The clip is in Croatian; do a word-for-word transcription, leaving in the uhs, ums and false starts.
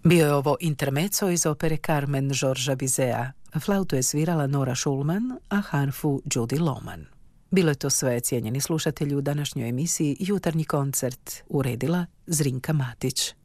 Bio je ovo intermezzo iz opere Carmen Georgesa Bizeta. Flautu je svirala Nora Schulman, a harfu Judy Lohman. Bilo je to sve, cijenjeni slušatelji, u današnjoj emisiji Jutarnji koncert uredila Zrinka Matić.